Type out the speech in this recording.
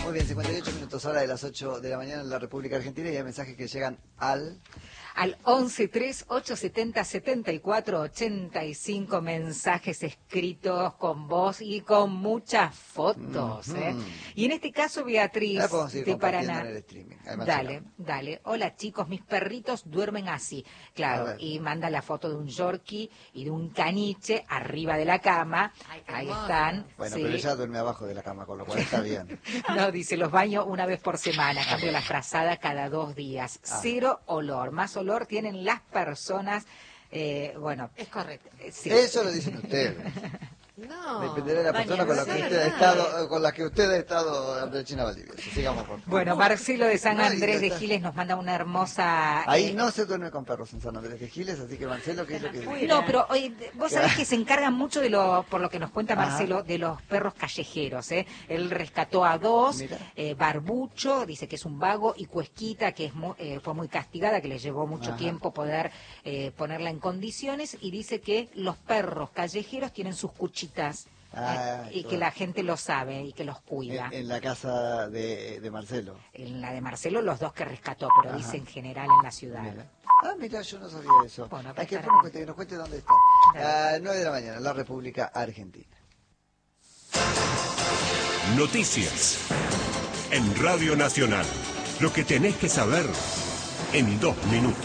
Muy bien, 58 minutos, hora de las 8 de la mañana en la República Argentina, y hay mensajes que llegan al 1138707485, mensajes escritos con voz y con muchas fotos. Y en este caso, Beatriz de Paraná. En el streaming. Dale. Hola chicos, mis perritos duermen así. Claro, y manda la foto de un yorkie y de un caniche arriba de la cama. Ahí están. Bueno, sí. Pero ella duerme abajo de la cama, con lo cual está bien. No, dice, los baño una vez por semana, cambio la frazada cada 2 días. Cero olor, más olor tienen las personas, bueno. Es correcto. Sí. Eso lo dicen ustedes. No. Dependerá de la persona con la que usted ha estado, Andresina Valdivia. Sigamos, por favor. Bueno, Marcelo de San Andrés de Giles nos manda una hermosa... Ahí no se duerme con perros en San Andrés de Giles, así que Marcelo, ¿qué es lo que dice? No, pero vos sabés que se encargan mucho de por lo que nos cuenta Marcelo, de los perros callejeros, ¿eh? Él rescató a 2, Barbucho, dice que es un vago, y Cuesquita, que fue muy castigada, que le llevó mucho tiempo poder ponerla en condiciones, y dice que los perros callejeros tienen sus cuchitas. Y que la gente lo sabe y que los cuida. En la casa de Marcelo. En la de Marcelo, los 2 que rescató, pero dice en general en la ciudad. Mira, yo no sabía eso. Bueno, hay que nos cuente dónde está. 9 de la mañana, en la República Argentina. Noticias en Radio Nacional. Lo que tenés que saber en 2 minutos.